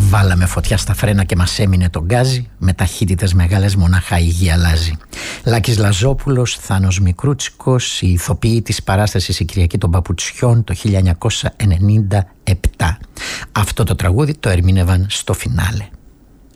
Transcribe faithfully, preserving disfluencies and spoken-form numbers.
Βάλαμε φωτιά στα φρένα και μας έμεινε το γκάζι. Με ταχύτητες μεγάλες μονάχα η γη αλλάζει. Λάκης Λαζόπουλος, Θάνος Μικρούτσικος, η ηθοποιοί της παράστασης «Η Κυριακή των Παπουτσιών» το χίλια εννιακόσια ενενήντα επτά. Αυτό το τραγούδι το ερμήνευαν στο φινάλε.